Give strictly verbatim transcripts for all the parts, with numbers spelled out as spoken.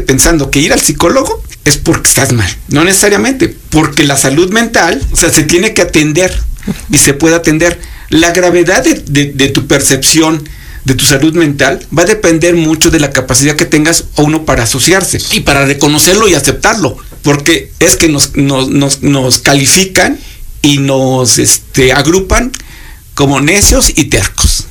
pensando que ir al psicólogo es porque estás mal. No necesariamente, porque la salud mental, o sea, se tiene que atender y se puede atender. La gravedad de, de, de tu percepción de tu salud mental va a depender mucho de la capacidad que tengas uno para asociarse y para reconocerlo y aceptarlo, porque es que nos, nos, nos, nos califican y nos este, agrupan como necios y tercos.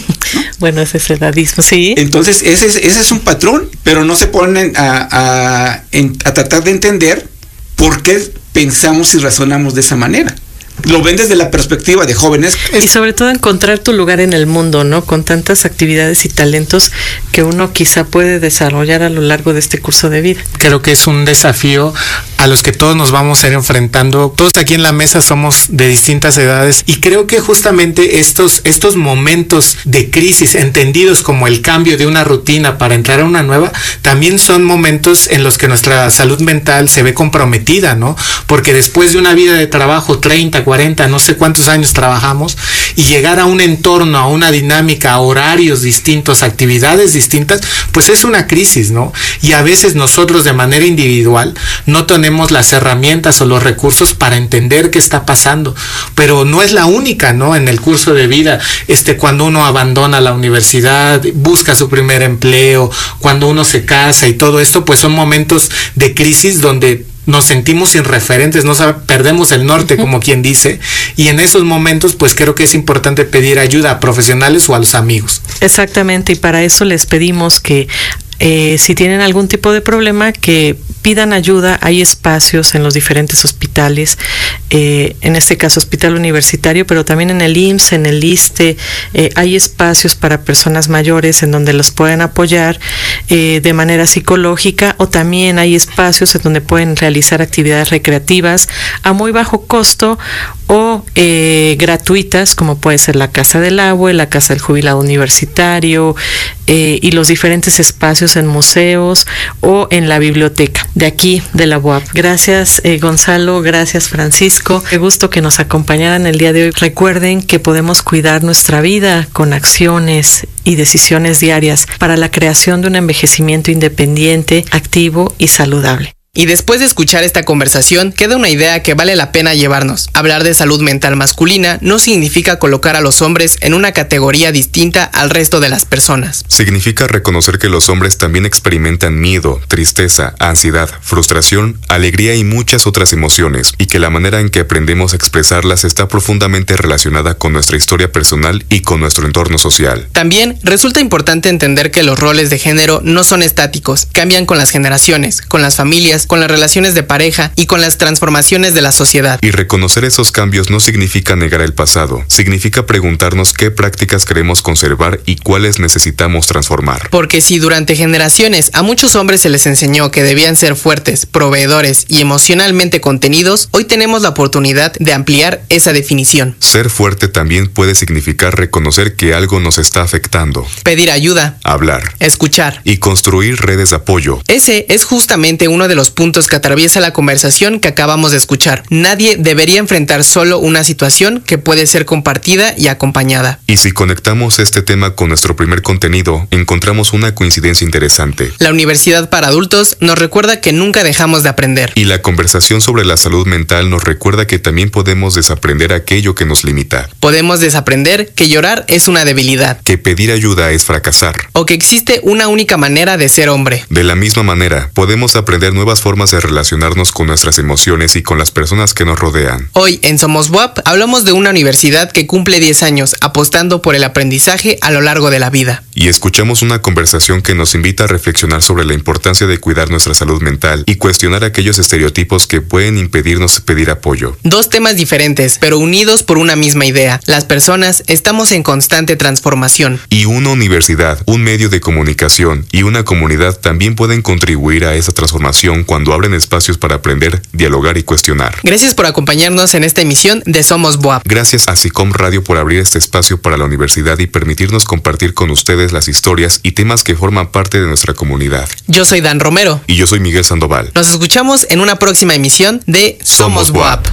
Bueno, ese es el edadismo, sí. Entonces, ese es, ese es un patrón, pero no se ponen a, a, en, a tratar de entender por qué pensamos y razonamos de esa manera. Lo ven desde la perspectiva de jóvenes. Y sobre todo encontrar tu lugar en el mundo, ¿no? Con tantas actividades y talentos que uno quizá puede desarrollar a lo largo de este curso de vida. Creo que es un desafío a los que todos nos vamos a ir enfrentando. Todos aquí en la mesa somos de distintas edades y creo que justamente estos, estos momentos de crisis, entendidos como el cambio de una rutina para entrar a una nueva, también son momentos en los que nuestra salud mental se ve comprometida, ¿no? Porque después de una vida de trabajo, treinta, cuarenta, no sé cuántos años trabajamos, y llegar a un entorno, a una dinámica, a horarios distintos, actividades distintas, pues es una crisis, ¿no? Y a veces nosotros de manera individual no tenemos las herramientas o los recursos para entender qué está pasando, pero no es la única, ¿no? En el curso de vida, este, cuando uno abandona la universidad, busca su primer empleo, cuando uno se casa y todo esto, pues son momentos de crisis donde nos sentimos irreferentes, no sab- perdemos el norte, como quien dice, y en esos momentos pues creo que es importante pedir ayuda a profesionales o a los amigos. Exactamente, y para eso les pedimos que Eh, si tienen algún tipo de problema, que pidan ayuda. Hay espacios en los diferentes hospitales, eh, en este caso hospital universitario, pero también en el I M S S, en el ISSSTE, eh, hay espacios para personas mayores en donde los pueden apoyar eh, de manera psicológica, o también hay espacios en donde pueden realizar actividades recreativas a muy bajo costo o eh, gratuitas, como puede ser la Casa del Agua, la Casa del Jubilado Universitario eh, y los diferentes espacios en museos o en la biblioteca de aquí, de la U A P. Gracias eh, Gonzalo, gracias Francisco. Qué gusto que nos acompañaran el día de hoy. Recuerden que podemos cuidar nuestra vida con acciones y decisiones diarias para la creación de un envejecimiento independiente, activo y saludable. Y después de escuchar esta conversación, queda una idea que vale la pena llevarnos. Hablar de salud mental masculina no significa colocar a los hombres en una categoría distinta al resto de las personas. Significa reconocer que los hombres también experimentan miedo, tristeza, ansiedad, frustración, alegría y muchas otras emociones, y que la manera en que aprendemos a expresarlas está profundamente relacionada con nuestra historia personal y con nuestro entorno social. También resulta importante entender que los roles de género no son estáticos, cambian con las generaciones, con las familias, con las relaciones de pareja y con las transformaciones de la sociedad. Y reconocer esos cambios no significa negar el pasado, significa preguntarnos qué prácticas queremos conservar y cuáles necesitamos transformar. Porque si durante generaciones a muchos hombres se les enseñó que debían ser fuertes, proveedores y emocionalmente contenidos, hoy tenemos la oportunidad de ampliar esa definición. Ser fuerte también puede significar reconocer que algo nos está afectando, pedir ayuda, hablar, escuchar y construir redes de apoyo. Ese es justamente uno de los puntos que atraviesa la conversación que acabamos de escuchar. Nadie debería enfrentar solo una situación que puede ser compartida y acompañada. Y si conectamos este tema con nuestro primer contenido, encontramos una coincidencia interesante. La Universidad para Adultos nos recuerda que nunca dejamos de aprender. Y la conversación sobre la salud mental nos recuerda que también podemos desaprender aquello que nos limita. Podemos desaprender que llorar es una debilidad, que pedir ayuda es fracasar, o que existe una única manera de ser hombre. De la misma manera, podemos aprender nuevas formas de relacionarnos con nuestras emociones y con las personas que nos rodean. Hoy en Somos W A P hablamos de una universidad que cumple diez años apostando por el aprendizaje a lo largo de la vida. Y escuchamos una conversación que nos invita a reflexionar sobre la importancia de cuidar nuestra salud mental y cuestionar aquellos estereotipos que pueden impedirnos pedir apoyo. Dos temas diferentes, pero unidos por una misma idea. Las personas estamos en constante transformación. Y una universidad, un medio de comunicación y una comunidad también pueden contribuir a esa transformación cuando abren espacios para aprender, dialogar y cuestionar. Gracias por acompañarnos en esta emisión de Somos W A P. Gracias a SICOM Radio por abrir este espacio para la universidad y permitirnos compartir con ustedes las historias y temas que forman parte de nuestra comunidad. Yo soy Dan Romero. Y yo soy Miguel Sandoval. Nos escuchamos en una próxima emisión de Somos, Somos W A P.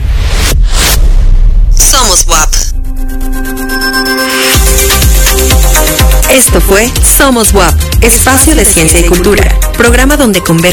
Somos W A P. Esto fue Somos W A P, espacio de ciencia y cultura, programa donde convergen